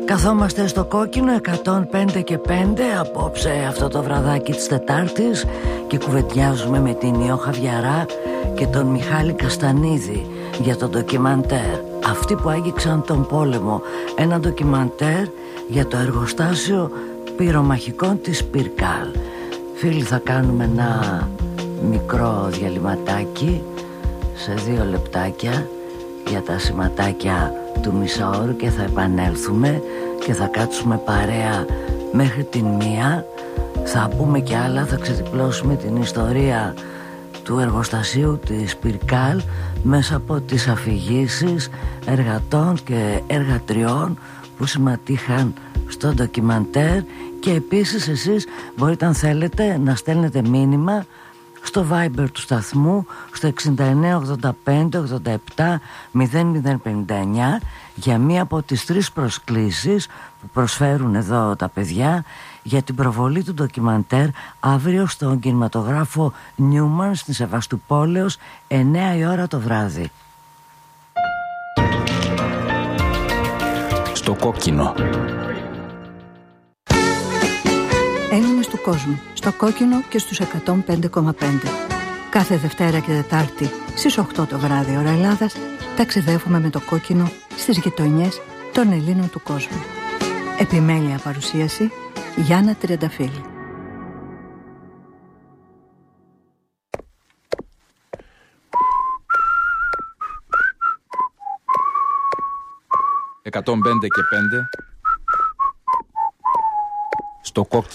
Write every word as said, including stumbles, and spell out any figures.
Καθόμαστε στο Κόκκινο εκατόν πέντε και πέντε απόψε αυτό το βραδάκι της Τετάρτης και κουβεντιάζουμε με την Ιώ Χαβιαρά και τον Μιχάλη Καστανίδη για το ντοκιμαντέρ «Αυτοί που άγγιξαν τον πόλεμο», ένα ντοκιμαντέρ για το εργοστάσιο πυρομαχικών της Πυρκάλ. Φίλοι, θα κάνουμε ένα μικρό διαλυματάκι σε δύο λεπτάκια για τα σηματάκια του μισάωρου και θα επανέλθουμε και θα κάτσουμε παρέα μέχρι την μία. Θα πούμε και άλλα, θα ξεδιπλώσουμε την ιστορία του εργοστασίου της Πυρκάλ μέσα από τις αφηγήσεις εργατών και εργατριών που συμμετείχαν στο ντοκιμαντέρ. Και επίσης εσείς μπορείτε, αν θέλετε, να στέλνετε μήνυμα στο Viber του σταθμού στο εξήντα εννέα ογδόντα πέντε ογδόντα επτά μηδέν μηδέν πενήντα εννέα για μία από τις τρεις προσκλήσεις που προσφέρουν εδώ τα παιδιά για την προβολή του ντοκιμαντέρ αύριο στον κινηματογράφο Νιούμαν στη Σεβαστουπόλεως εννέα η ώρα το βράδυ. Στο Κόκκινο. Έλληνες του κόσμου, στο Κόκκινο και στους εκατόν πέντε κόμμα πέντε. Κάθε Δευτέρα και Τετάρτη στις οκτώ το βράδυ ώρα Ελλάδας ταξιδεύουμε με το Κόκκινο στις γειτονιές των Ελλήνων του κόσμου. Επιμέλεια παρουσίαση Γιάννα Τριανταφύλλου. εκατόν πέντε και πέντε στο Κόκκινο.